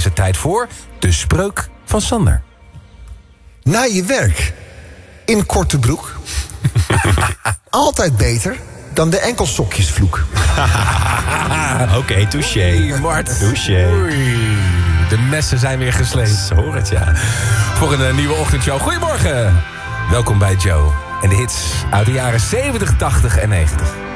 het tijd voor de spreuk van Sander. Na je werk in korte broek. Altijd beter dan de enkelsokjesvloek. Oké, touché. Mart. Touché. Oei, de messen zijn weer gesleept. Zo hoor het, ja. Voor een nieuwe ochtendshow. Goedemorgen. Welkom bij Joe. En de hits uit de jaren 70, 80 en 90.